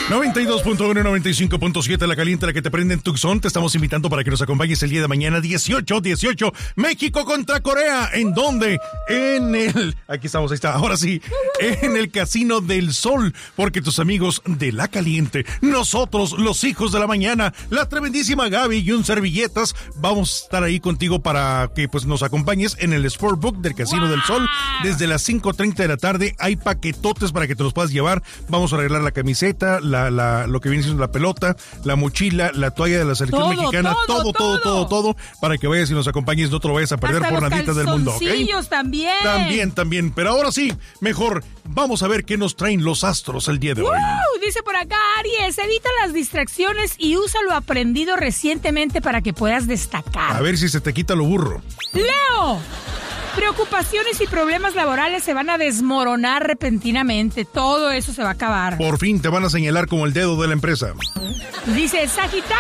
92.1, 95.7, La Caliente, la que te prende en Tucson. Te estamos invitando para que nos acompañes el día de mañana, 18, México contra Corea. ¿En dónde? Aquí estamos, ahí está, ahora sí, en el Casino del Sol, porque tus amigos de La Caliente, nosotros, los hijos de la mañana, la tremendísima Gaby y un servilletas, vamos a estar ahí contigo para que pues nos acompañes en el Sportbook del Casino del Sol. Desde las 5:30 de la tarde hay paquetotes para que te los puedas llevar. Vamos a arreglar la camiseta, lo que viene siendo la pelota, la mochila, la toalla de la selección mexicana, todo, para que vayas y nos acompañes, no te lo vayas a perder. Hasta por naditas del mundo, ¿ok? También, pero ahora sí, mejor, vamos a ver qué nos traen los astros el día de hoy. Dice por acá, Aries, evita las distracciones y usa lo aprendido recientemente para que puedas destacar. A ver si se te quita lo burro. Leo, preocupaciones y problemas laborales se van a desmoronar repentinamente. Todo eso se va a acabar. Por fin te van a señalar como el dedo de la empresa. Dice, Sagitario,